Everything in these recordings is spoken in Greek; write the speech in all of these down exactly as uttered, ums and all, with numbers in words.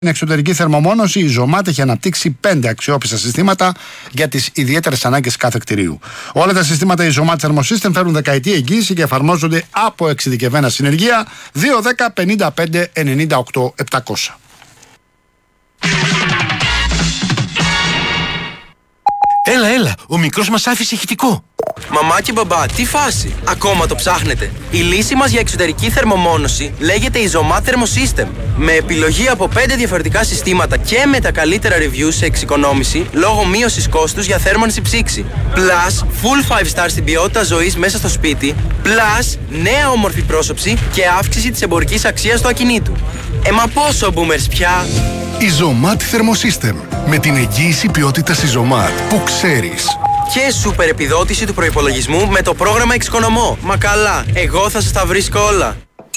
Στην εξωτερική θερμομόνωση, η Ζωμάτ έχει αναπτύξει πέντε αξιόπιστα συστήματα για τις ιδιαίτερες ανάγκες κάθε κτηρίου. Όλα τα συστήματα η Ζωμάτ Thermosystem φέρουν δεκαετή εγγύηση και εφαρμόζονται από εξειδικευμένα συνεργεία. Δύο δέκα πενήντα πέντε ενενήντα οκτώ επτακόσια. Έλα, έλα, ο μικρός μας άφησε ηχητικό. Μαμά και μπαμπά, τι φάση, ακόμα το ψάχνετε? Η λύση μας για εξωτερική θερμομόνωση λέγεται η Ζωμάτ Thermosystem. Με επιλογή από πέντε διαφορετικά συστήματα και με τα καλύτερα reviews σε εξοικονόμηση λόγω μείωσης κόστους για θέρμανση ψήξη. Plus, full five star στην ποιότητα ζωής μέσα στο σπίτι. Plus, νέα όμορφη πρόσωψη και αύξηση της εμπορικής αξίας του ακινήτου. Ε, μα πόσο boomers πια! Η Ζωμάτ Thermosystem. Με την εγγύηση ποιότητας η Ζωμάτ που ξέρεις. Και σούπερ επιδότηση του προϋπολογισμού με το πρόγραμμα Εξοικονομώ. Μα καλά, εγώ θα σας τα βρίσκω όλα.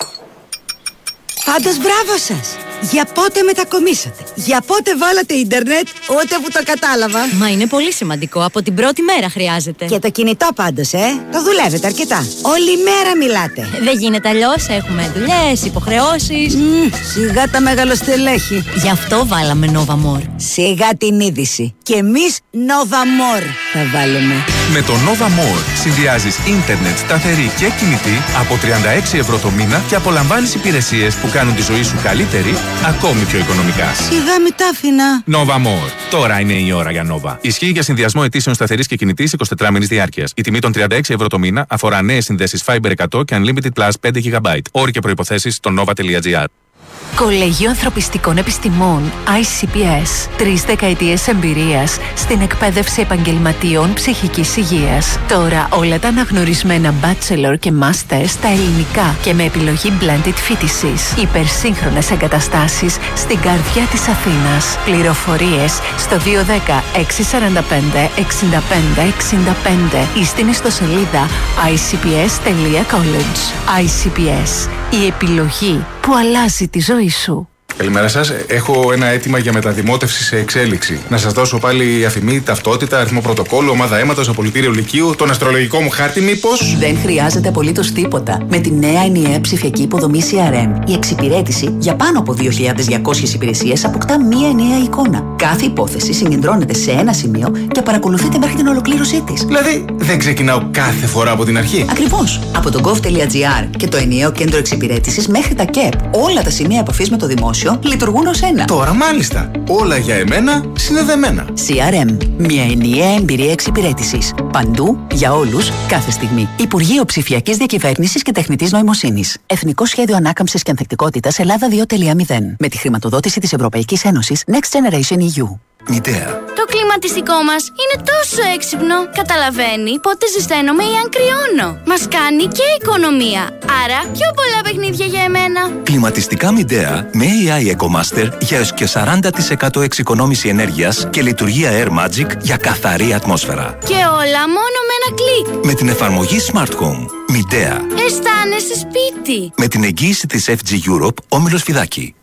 Πάντως μπράβο σας! Για πότε μετακομίσατε? Για πότε βάλατε ίντερνετ? Ούτε που το κατάλαβα. Μα είναι πολύ σημαντικό. Από την πρώτη μέρα χρειάζεται. Και το κινητό πάντως, ε! Το δουλεύετε αρκετά. Όλη μέρα μιλάτε. Δεν γίνεται αλλιώς. Έχουμε δουλειές, υποχρεώσεις. Mm, σιγά τα μεγαλοστελέχη. Γι' αυτό βάλαμε Nova More. Σιγά την είδηση. Και εμείς Nova More θα βάλουμε. Με το Nova More συνδυάζεις ίντερνετ σταθερή και κινητή από τριάντα έξι ευρώ το μήνα και απολαμβάνεις υπηρεσίες που κάνουν τη ζωή σου καλύτερη, ακόμη πιο οικονομικά. Σιγά μη τα άφηνα. Nova More. Τώρα είναι η ώρα για Nova. Ισχύει για συνδυασμό αιτήσεων σταθερής και κινητής εικοσιτετράμηνης διάρκειας. Η τιμή των τριάντα έξι ευρώ το μήνα αφορά νέες συνδέσεις Fiber εκατό και Unlimited Plus πέντε γιγαμπάιτ. Όροι και προϋποθέσεις στο nova.gr. Κολέγιο Ανθρωπιστικών Επιστημών άι σι πι ες. Τρεις δεκαετίες εμπειρίας στην εκπαίδευση επαγγελματιών ψυχικής υγείας. Τώρα όλα τα αναγνωρισμένα bachelor και master στα ελληνικά και με επιλογή blended φοιτησής. Υπερσύγχρονες εγκαταστάσεις στην καρδιά της Αθήνας. Πληροφορίες στο δύο ένα μηδέν έξι τέσσερα πέντε εξήντα πέντε εξήντα πέντε ή στην ιστοσελίδα άι σι πι ες τελεία college. άι σι πι ες. Η επιλογή που αλλάζει τη ζωή σου. Καλημέρα σας. Έχω ένα αίτημα για μεταδημότευση σε εξέλιξη. Να σας δώσω πάλι αφημί, ταυτότητα, αριθμό πρωτοκόλλου, ομάδα αίματος, απολυτήριο λυκείου, τον αστρολογικό μου χάρτη, μήπως? Δεν χρειάζεται απολύτως τίποτα. Με τη νέα ενιαία ψηφιακή υποδομή σι αρ εμ, η εξυπηρέτηση για πάνω από δύο χιλιάδες διακόσιες υπηρεσίες αποκτά μία ενιαία εικόνα. Κάθε υπόθεση συγκεντρώνεται σε ένα σημείο και παρακολουθείται μέχρι την ολοκλήρωσή της. Δηλαδή, δεν ξεκινάω κάθε φορά από την αρχή. Ακριβώς. Από το gov.gr και το ενιαίο κέντρο εξυπηρέτησης μέχρι τα ΚΕΠ, όλα τα σημεία επαφής με το δημόσιο λειτουργούν ως ένα. Τώρα μάλιστα. Όλα για εμένα συνδεδεμένα. σι αρ εμ. Μια ενιαία εμπειρία εξυπηρέτησης. Παντού, για όλους, κάθε στιγμή. Υπουργείο Ψηφιακής Διακυβέρνησης και Τεχνητής Νοημοσύνης. Εθνικό Σχέδιο Ανάκαμψης και Ανθεκτικότητας Ελλάδα δύο κόμμα μηδέν. Με τη χρηματοδότηση της Ευρωπαϊκής Ένωσης Next Generation ι γιου. Μητέρα. Το κλιματιστικό μας είναι τόσο έξυπνο. Καταλαβαίνει πότε ζεσταίνομαι ή αν κρυώνω. Μας κάνει και οικονομία. Άρα πιο πολλά παιχνίδια για εμένα. Κλιματιστικά Midea με έι άι EcoMaster για έως και σαράντα τοις εκατό εξοικονόμηση ενέργειας και λειτουργία Air Magic για καθαρή ατμόσφαιρα. Και όλα μόνο με ένα κλικ. Με την εφαρμογή Smart Home. Midea. Αισθάνεσαι σπίτι. Με την εγγύηση της εφ τζι Europe, Όμιλος Φιδάκη.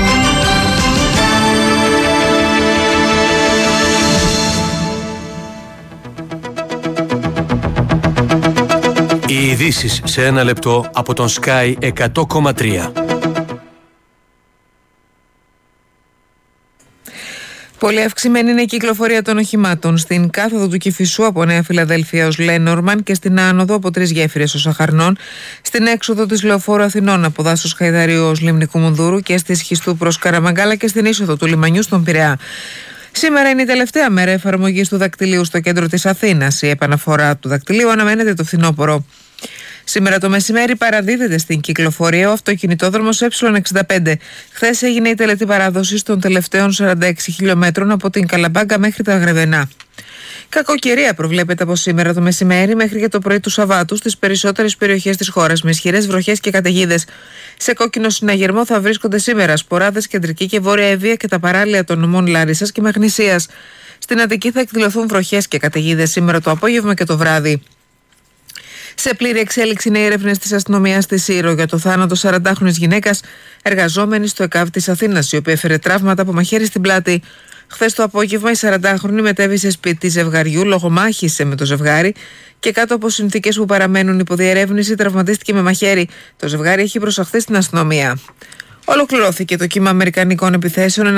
Οι ειδήσεις σε ένα λεπτό από τον Sky εκατό κόμμα τρία. Πολύ αυξημένη είναι η κυκλοφορία των οχημάτων στην κάθοδο του Κηφισού από Νέα Φιλαδέλφια ως Λένορμαν και στην άνοδο από Τρεις Γέφυρες ως Αχαρνών, στην έξοδο της Λεωφόρου Αθηνών από Δάσος Χαϊδαρίου ως Λιμνικού Μουνδούρου και στη Σχιστού προς Καραμαγκάλα και στην είσοδο του λιμανιού στον Πειραιά. Σήμερα είναι η τελευταία μέρα εφαρμογής του δακτυλίου στο κέντρο της Αθήνας. Η επαναφορά του δακτυλίου αναμένεται το φθινόπωρο. Σήμερα το μεσημέρι παραδίδεται στην κυκλοφορία ο αυτοκινητόδρομος ε εξήντα πέντε. Χθες έγινε η τελετή παράδοση των τελευταίων σαράντα έξι χιλιόμετρων από την Καλαμπάγκα μέχρι τα Γρεβενά. Κακοκαιρία προβλέπεται από σήμερα το μεσημέρι μέχρι και το πρωί του Σαββάτου στις περισσότερες περιοχές της χώρας με ισχυρές βροχές και καταιγίδες. Σε κόκκινο συναγερμό θα βρίσκονται σήμερα σποράδες, κεντρική και βόρεια Ευβοία και τα παράλια των νομών Λάρισσας και Μαγνησίας. Στην Αττική θα εκδηλωθούν βροχές και καταιγίδες σήμερα το απόγευμα και το βράδυ. Σε πλήρη εξέλιξη είναι οι έρευνες της αστυνομίας στη Σύρο για το θάνατο σαραντάχρονης γυναίκας εργαζόμενης στο ΕΚΑΒ της Αθήνας, η οποία έφερε τραύματα από μαχαίρι στην πλάτη. Χθες το απόγευμα η σαραντάχρονη μετέβησε σπίτι ζευγαριού, λογομάχησε με το ζευγάρι και κάτω από συνθήκες που παραμένουν υπό διερεύνηση τραυματίστηκε με μαχαίρι. Το ζευγάρι έχει προσαχθεί στην αστυνομία. Ολοκληρώθηκε το κύμα αμερικανικών επιθέσεων